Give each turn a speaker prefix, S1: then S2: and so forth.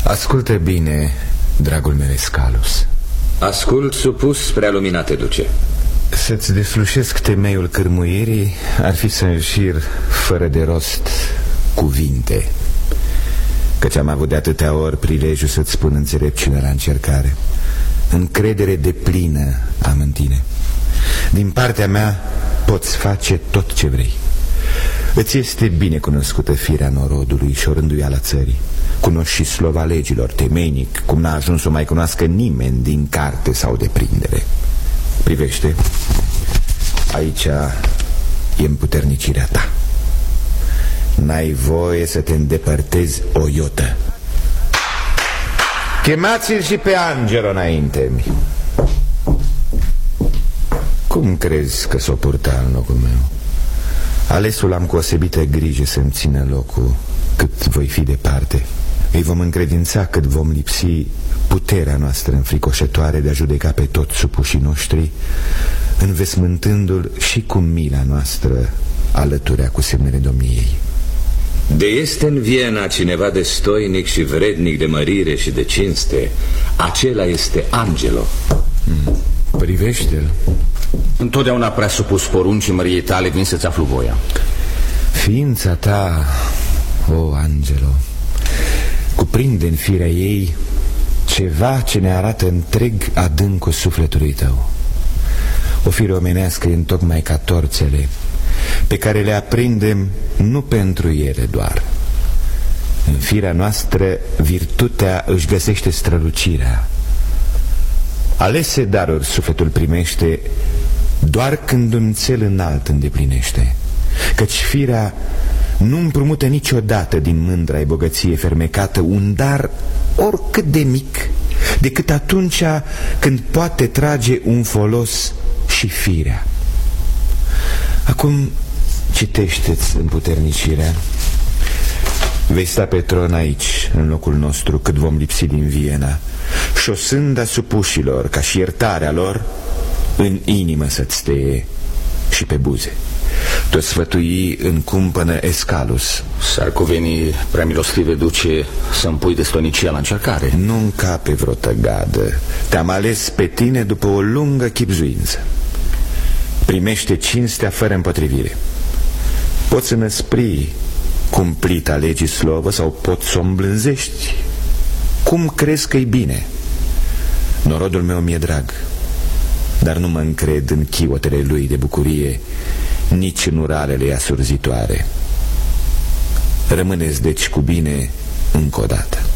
S1: Ascultă bine, dragul meu Escalus.
S2: Ascult, supus, prea luminate duce.
S1: Să-ți deslușesc temeiul cârmuirii ar fi să înșir fără de rost cuvinte, căci am avut de atâtea ori prilejul să-ți spun înțelepciune la încercare. Încredere deplină am în tine. Din partea mea poți face tot ce vrei. Îți este bine cunoscută firea norodului și o rânduiala țării. Cunoști și slova legilor temeinic, cum n-a ajuns să o mai cunoască nimeni din carte sau de prindere. Privește, aici e împuternicirea ta. N-ai voie să te îndepărtezi o iotă. Chemați-l și pe Angelo înainte. Cum crezi că s-o purta în locul meu? Alesul am cu osebită grijă să-mi țină locul cât voi fi departe. Îi vom încredința cât vom lipsi puterea noastră înfricoșătoare de a judeca pe toți supușii noștri, învesmântându-l și cu mila noastră alăturea cu semnele domniei.
S2: De este în Viena cineva de stoinic și vrednic de mărire și de cinste, acela este Angelo.
S1: Privește-l.
S3: Întotdeauna prea supus poruncii măriei tale, vin să-ți aflu voia.
S1: Ființa ta, o Angelo, cuprinde în firea ei ceva ce ne arată întreg adâncul sufletului tău. O fire omenească e întocmai ca torțele pe care le aprindem nu pentru ele doar. În firea noastră virtutea își găsește strălucirea. Alese daruri sufletul primește doar când un cel înalt îndeplinește, căci firea nu împrumută niciodată din mândra-i bogăție fermecată un dar oricât de mic, decât atunci când poate trage un folos și firea. Acum citește-ți împuternicirea. Vei sta pe tron aici, în locul nostru, cât vom lipsi din Viena, șosânda supușilor, ca și iertarea lor, în inimă să-ți steie și pe buze. Te sfătui în cumpănă Escalus.
S3: S-ar cuveni, prea milostive duce, să-mi pui de stonicia la încercare.
S1: Nu încape vreo tăgadă. Te-am ales pe tine după o lungă chibzuință. Primește cinstea fără împotrivire. Poți înăspri cumplita legii slovă sau poți să o îmblânzești cum crezi că-i bine. Norodul meu mi-e drag, dar nu mă încred în chiotele lui de bucurie, nici în uralele asurzitoare. Rămâneți deci cu bine încă o dată.